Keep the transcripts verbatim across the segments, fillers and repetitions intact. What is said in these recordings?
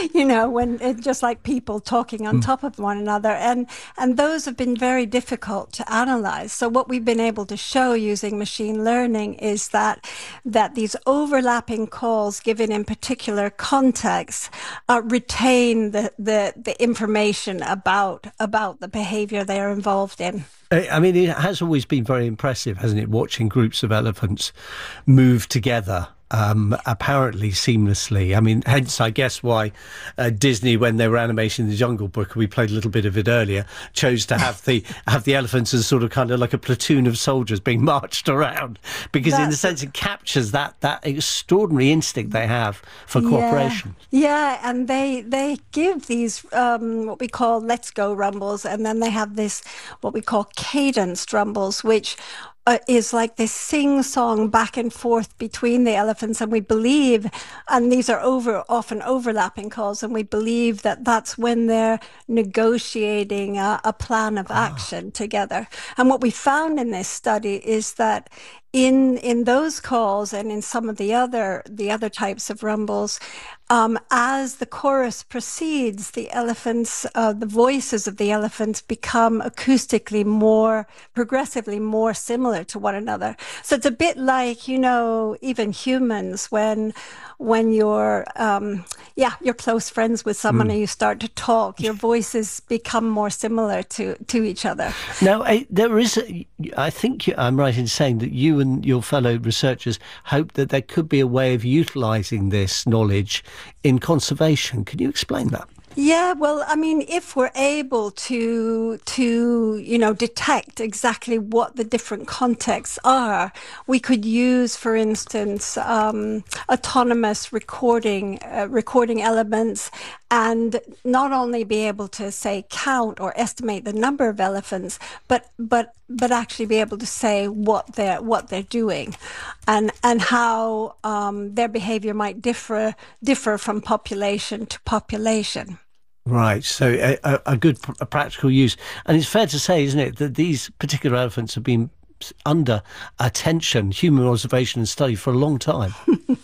you know, when it's just like people talking on Mm. top of one another. And, and those have been very difficult to analyze. So what we've been able to show using machine learning is that, that these overlapping calls given in particular contexts uh, retain the, the, the information about, about the behavior they are involved in. I mean, it has always been very impressive, hasn't it, watching groups of elephants move together, um, apparently seamlessly. I mean, hence, I guess, why uh, Disney, when they were animating the Jungle Book, we played a little bit of it earlier, chose to have the have the elephants as sort of kind of like a platoon of soldiers being marched around, because That's in the sense it captures that that extraordinary instinct they have for cooperation. Yeah, yeah, and they they give these um, what we call let's go rumbles, and then they have this what we call cadenced rumbles, which uh, is like this sing-song back and forth between the elephants. And we believe, and these are over often overlapping calls, and we believe that that's when they're negotiating a, a plan of action ah. together. And what we found in this study is that in in those calls and in some of the other the other types of rumbles, um, as the chorus proceeds, the elephants, uh, the voices of the elephants become acoustically more, progressively more similar to one another. So it's a bit like, you know, even humans, when when you're, um, yeah, you're close friends with someone mm. and you start to talk, your voices become more similar to, to each other. Now, I, there is, a, I think you, I'm right in saying that you and your fellow researchers hope that there could be a way of utilising this knowledge in conservation. Can you explain that? Yeah, well, I mean, if we're able to, to, you know, detect exactly what the different contexts are, we could use, for instance, um, autonomous recording, uh, recording elements, and not only be able to say count or estimate the number of elephants, but but but actually be able to say what they're what they're doing, and and how um, their behavior might differ differ from population to population. Right, so a, a good a practical use. And it's fair to say, isn't it, that these particular elephants have been under attention, human observation and study for a long time.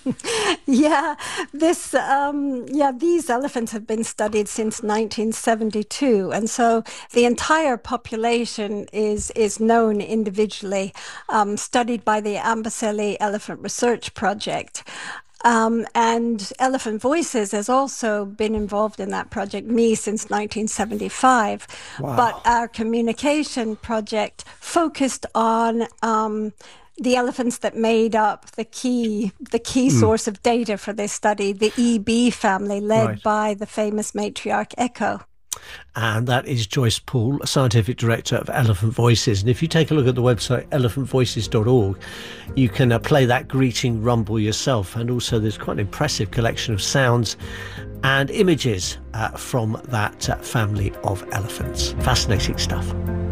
yeah, this um, yeah, these elephants have been studied since nineteen seventy-two, and so the entire population is is known individually, um, studied by the Amboseli Elephant Research Project. Um, and Elephant Voices has also been involved in that project, me, since nineteen seventy-five. Wow. But our communication project focused on um, the elephants that made up the key the key mm. source of data for this study, the E B family, led right. by the famous matriarch Echo. And that is Joyce Poole, Scientific Director of Elephant Voices. And if you take a look at the website elephant voices dot org, you can uh, play that greeting rumble yourself. And also there's quite an impressive collection of sounds and images uh, from that uh, family of elephants. Fascinating stuff.